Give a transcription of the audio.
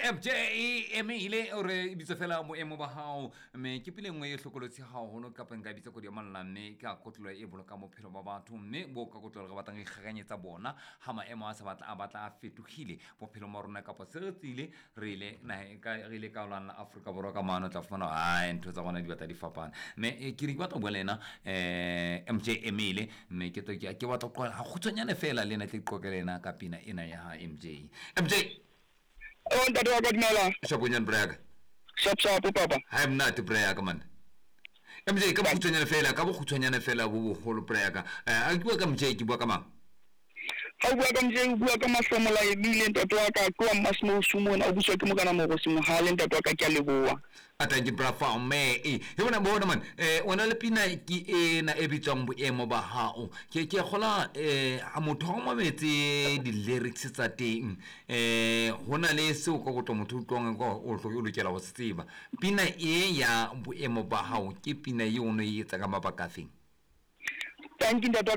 MJ Emile ore bitso fela moemo ba hao me ke pile ngwe e hlokolotsi haholo ka penga bitso go di malla mme ka kotlo e boloka mophelo ba batho mme bo ka kotlo ga batlang ikgaganyetsa bona ha maemo a sa batla a fetogile bophelo mo rona ka potsetsile re ile ka lwana Afrika borwa ka mano tla fana ntho tsa bona di batla di fapana me ke re batla bo lena MJ Emile me ke batla go khutsanyane fela lena tle qokelena ka pina ena ya ha MJ Oh, ntate wa ka dumela. Shaponyane Brega. Shap papa. Ha mna te Brega man. MJ ka bokhutsanyana fela bo bogolo Brega. A ke bua ka MJ ke bua ka mang? Ha bua ka MJ o bua ka Mahlomola e bile ntate wa ka kwa Masimo Sumona o buswa ke mokana mo go se mohale ntate wa ka ke a leboa. Ata ke brafa me e bona man ona le pina ke ena e bitswang boemo ba hao ke gola a motho wa mametse di lyrics tsa teng hona le se o ka go tlo motho utlwang go o tlo lokela go tseba pina e ya boemo ba hao ke pina e ono e etsa ka mabaka feng Thank you ntate